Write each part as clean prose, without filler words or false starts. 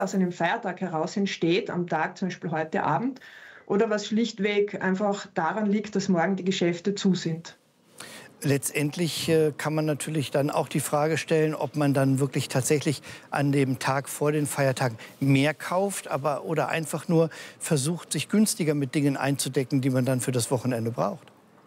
aus einem Feiertag heraus entsteht, am Tag zum Beispiel heute Abend, oder was schlichtweg einfach daran liegt, dass morgen die Geschäfte zu sind. Letztendlich kann man natürlich dann auch die Frage stellen, ob man dann wirklich tatsächlich an dem Tag vor den Feiertagen mehr kauft, oder einfach nur versucht, sich günstiger mit Dingen einzudecken, die man dann für das Wochenende braucht.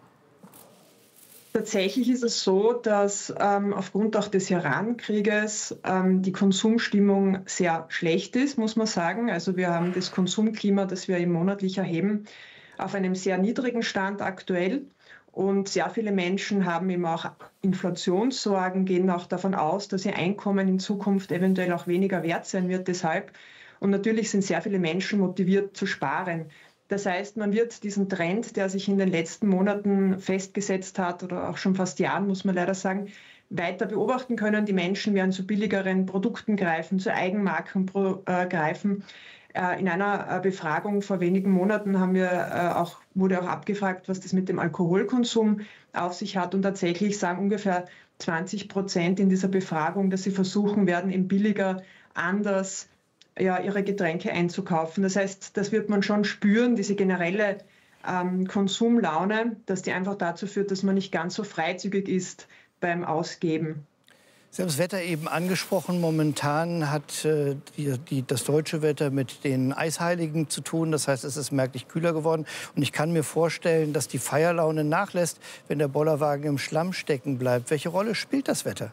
Tatsächlich ist es so, dass aufgrund auch des Iran-Krieges die Konsumstimmung sehr schlecht ist, muss man sagen. Also wir haben das Konsumklima, das wir monatlich erheben, auf einem sehr niedrigen Stand aktuell. Und sehr viele Menschen haben eben auch Inflationssorgen, gehen auch davon aus, dass ihr Einkommen in Zukunft eventuell auch weniger wert sein wird deshalb. Und natürlich sind sehr viele Menschen motiviert zu sparen. Das heißt, man wird diesen Trend, der sich in den letzten Monaten festgesetzt hat, oder auch schon fast Jahren, muss man leider sagen, weiter beobachten können. Die Menschen werden zu billigeren Produkten greifen, zu Eigenmarken greifen. In einer Befragung vor wenigen Monaten wurde auch abgefragt, was das mit dem Alkoholkonsum auf sich hat. Und tatsächlich sagen ungefähr 20% in dieser Befragung, dass sie versuchen werden, eben billiger, anders ihre Getränke einzukaufen. Das heißt, das wird man schon spüren, diese generelle Konsumlaune, dass die einfach dazu führt, dass man nicht ganz so freizügig ist beim Ausgeben. Sie haben das Wetter eben angesprochen. Momentan hat das deutsche Wetter mit den Eisheiligen zu tun. Das heißt, es ist merklich kühler geworden. Und ich kann mir vorstellen, dass die Feierlaune nachlässt, wenn der Bollerwagen im Schlamm stecken bleibt. Welche Rolle spielt das Wetter?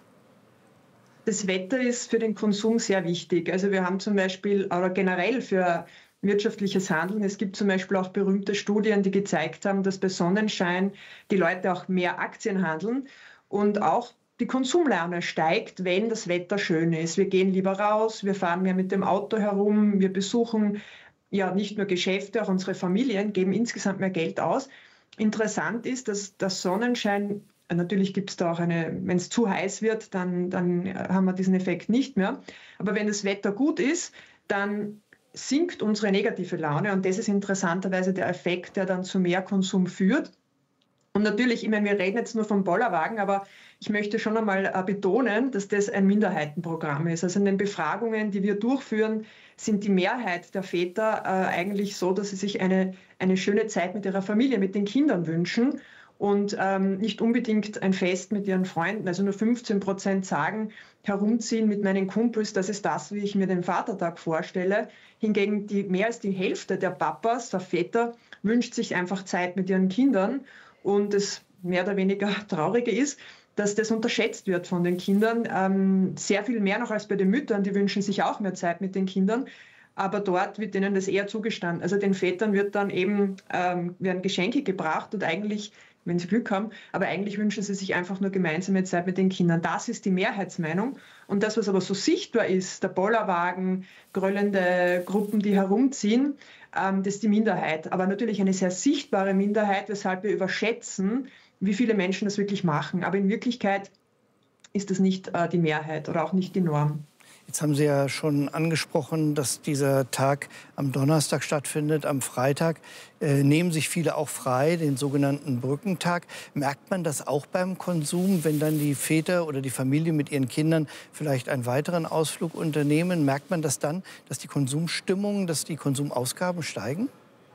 Das Wetter ist für den Konsum sehr wichtig. Also wir haben zum Beispiel, oder generell für wirtschaftliches Handeln, es gibt zum Beispiel auch berühmte Studien, die gezeigt haben, dass bei Sonnenschein die Leute auch mehr Aktien handeln und auch die Konsumlaune steigt, wenn das Wetter schön ist. Wir gehen lieber raus, wir fahren mehr mit dem Auto herum, wir besuchen ja nicht nur Geschäfte, auch unsere Familien, geben insgesamt mehr Geld aus. Interessant ist, dass der Sonnenschein, natürlich gibt es da auch wenn es zu heiß wird, dann haben wir diesen Effekt nicht mehr. Aber wenn das Wetter gut ist, dann sinkt unsere negative Laune und das ist interessanterweise der Effekt, der dann zu mehr Konsum führt. Und natürlich, ich meine, wir reden jetzt nur vom Bollerwagen, aber ich möchte schon einmal betonen, dass das ein Minderheitenprogramm ist. Also in den Befragungen, die wir durchführen, sind die Mehrheit der Väter eigentlich so, dass sie sich eine schöne Zeit mit ihrer Familie, mit den Kindern wünschen und nicht unbedingt ein Fest mit ihren Freunden. Also nur 15% sagen, herumziehen mit meinen Kumpels, das ist das, wie ich mir den Vatertag vorstelle. Hingegen mehr als die Hälfte der Papas, der Väter, wünscht sich einfach Zeit mit ihren Kindern. Und das mehr oder weniger Traurige ist, dass das unterschätzt wird von den Kindern. Sehr viel mehr noch als bei den Müttern, die wünschen sich auch mehr Zeit mit den Kindern. Aber dort wird denen das eher zugestanden. Also den Vätern wird dann eben, werden Geschenke gebracht und eigentlich, wenn sie Glück haben, aber eigentlich wünschen sie sich einfach nur gemeinsame Zeit mit den Kindern. Das ist die Mehrheitsmeinung. Und das, was aber so sichtbar ist, der Bollerwagen, gröllende Gruppen, die herumziehen, das ist die Minderheit. Aber natürlich eine sehr sichtbare Minderheit, weshalb wir überschätzen, wie viele Menschen das wirklich machen. Aber in Wirklichkeit ist das nicht die Mehrheit oder auch nicht die Norm. Jetzt haben Sie ja schon angesprochen, dass dieser Tag am Donnerstag stattfindet, am Freitag. Nehmen sich viele auch frei, den sogenannten Brückentag. Merkt man das auch beim Konsum, wenn dann die Väter oder die Familie mit ihren Kindern vielleicht einen weiteren Ausflug unternehmen? Merkt man das dann, dass die Konsumstimmung, dass die Konsumausgaben steigen?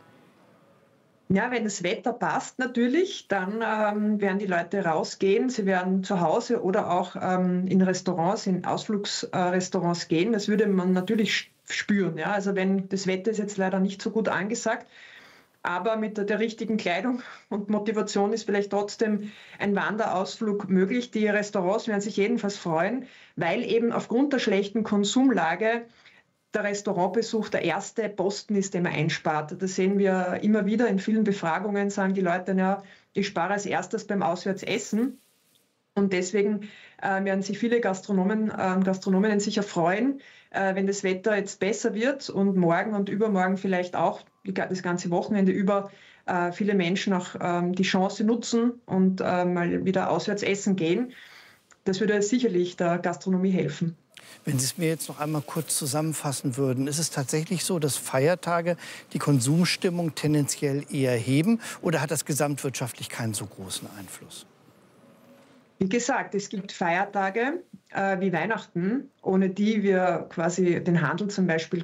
Ja, wenn das Wetter passt natürlich, dann werden die Leute rausgehen. Sie werden zu Hause oder auch in Restaurants, in Ausflugsrestaurants gehen. Das würde man natürlich spüren. Ja? Also wenn das Wetter ist jetzt leider nicht so gut angesagt, aber mit der richtigen Kleidung und Motivation ist vielleicht trotzdem ein Wanderausflug möglich. Die Restaurants werden sich jedenfalls freuen, weil eben aufgrund der schlechten Konsumlage der Restaurantbesuch der erste Posten ist, den man einspart. Das sehen wir immer wieder in vielen Befragungen, sagen die Leute, ja, ich spare als erstes beim Auswärtsessen. Und deswegen werden sich viele Gastronominnen sicher freuen, wenn das Wetter jetzt besser wird und morgen und übermorgen vielleicht auch das ganze Wochenende über viele Menschen auch die Chance nutzen und mal wieder auswärts essen gehen. Das würde sicherlich der Gastronomie helfen. Wenn Sie es mir jetzt noch einmal kurz zusammenfassen würden, ist es tatsächlich so, dass Feiertage die Konsumstimmung tendenziell eher heben oder hat das gesamtwirtschaftlich keinen so großen Einfluss? Wie gesagt, es gibt Feiertage wie Weihnachten, ohne die wir quasi den Handel zum Beispiel